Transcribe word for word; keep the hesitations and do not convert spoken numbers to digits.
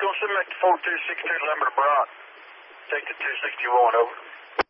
Go submit four two six two Limber Brat. Take the two sixty-one over.